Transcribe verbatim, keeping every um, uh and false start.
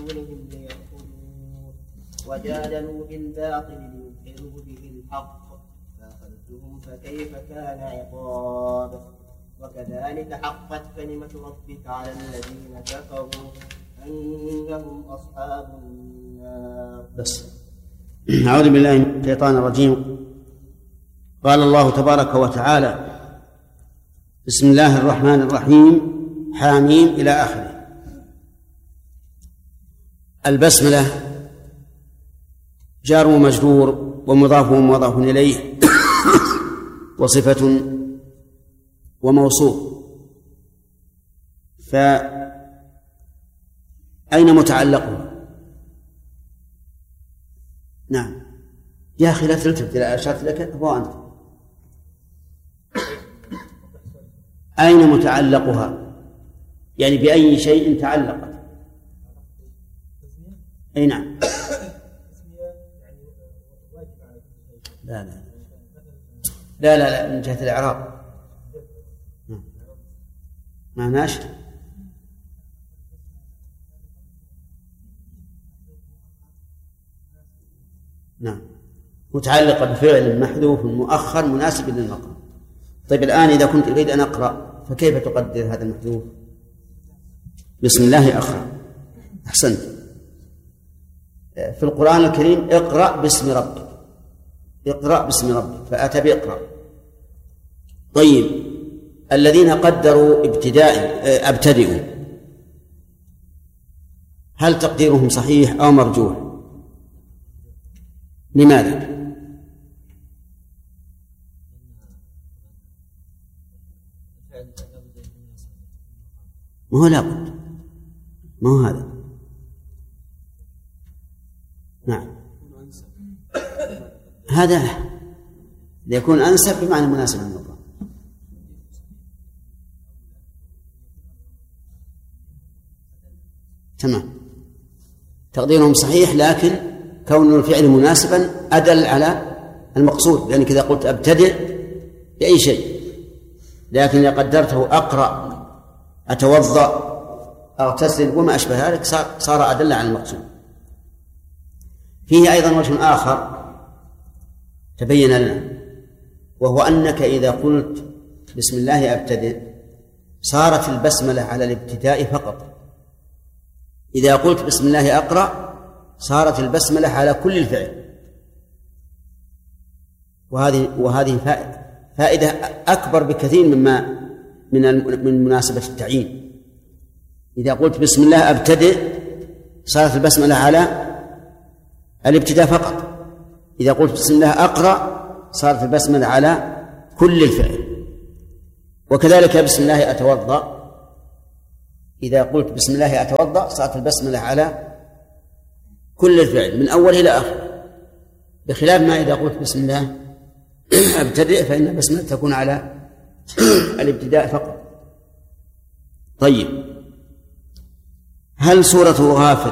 دونهم ليأكلوا وجادلوا بالباطل ليدحضوا به الحق فأخذتهم فكيف كان عقاب وكذلك حقت كلمة ربك على الذين كفروا أنهم أصحاب النار. بس أعوذ بالله من الشيطان الرجيم. قال الله تبارك وتعالى: بسم الله الرحمن الرحيم حاميم إلى آخره. البسملة جار ومجرور ومضاف ومضاف إليه وصفة وموصوف. فأين متعلقه؟ نعم يا أخي لا تلتفت إلى أشرت لك هو أنت. أين متعلقها؟ يعني بأي شيء تعلقت؟ أي نعم. لا لا لا لا, لا. من جهة الإعراب ما ناشر. نعم متعلقة بفعل محذوف مؤخر مناسب للمقام. طيب الآن إذا كنت أريد أن أقرأ فكيف تقدر هذا المحذوف؟ بسم الله أقرأ. أحسنت. في القرآن الكريم اقرأ باسم ربك، اقرأ باسم ربك، فأتى بإقرأ. طيب الذين قدروا ابتداء ابتدئوا هل تقديرهم صحيح أو مرجوح؟ لماذا؟ ما هو لابد، ما هو هذا. نعم هذا ليكون أنسب بمعنى مناسب للمقام. تمام تقديرهم صحيح، لكن كون الفعل مناسبا أدل على المقصود، لأنك إذا قلت أبتدئ بأي شيء، لكن إذا قدرته أقرأ أتوضأ أغتسل وما أشبه ذلك صار أدل على المقصود. فيه أيضا وجه آخر تبين لنا، وهو أنك إذا قلت بسم الله أبتدئ صارت البسملة على الابتداء فقط. إذا قلت بسم الله أقرأ صارت البسملة على كل الفعل. وهذه وهذه فائدة أكبر بكثير مما من من مناسبة التعيين. إذا قلت بسم الله أبتدئ صارت البسملة على الابتداء فقط. إذا قلت بسم الله أقرأ صارت البسملة على كل الفعل. وكذلك بسم الله أتوضأ، إذا قلت بسم الله أتوضأ صارت البسملة على كل الفعل من أوله إلى آخره، بخلاف ما إذا قلت بسم الله أبتدئ فإن البسملة تكون على الابتداء فقط. طيب هل سورة غافر